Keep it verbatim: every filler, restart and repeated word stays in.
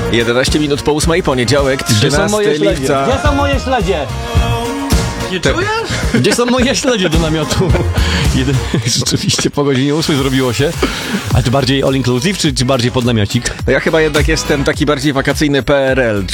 jedenaście minut po ósmej, poniedziałek, trzynastego lipca. Gdzie są moje śledzie? Nie czujesz? Gdzie są moje śledzie do namiotu? Jeden, rzeczywiście po godzinie ósmej zrobiło się. A czy bardziej all inclusive, czy, czy bardziej pod namiocik? Ja chyba jednak jestem taki bardziej wakacyjny P R L,